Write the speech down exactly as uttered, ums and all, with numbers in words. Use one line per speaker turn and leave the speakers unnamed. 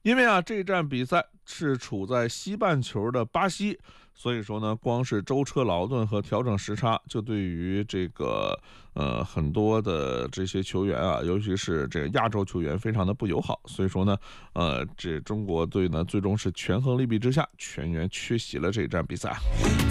因为啊，这站比赛是处在西半球的巴西，所以说呢，光是舟车劳顿和调整时差，就对于这个呃很多的这些球员啊，尤其是这个亚洲球员，非常的不友好。所以说呢，呃，这中国队呢，最终是权衡利弊之下，全员缺席了这一站比赛。